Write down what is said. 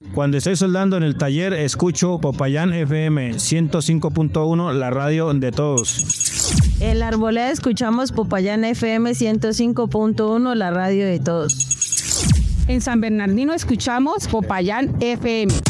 Cuando estoy soldando en el taller, escucho Popayán FM 105.1, la radio de todos. En la Arboleda escuchamos Popayán FM 105.1, la radio de todos. En San Bernardino escuchamos Popayán FM.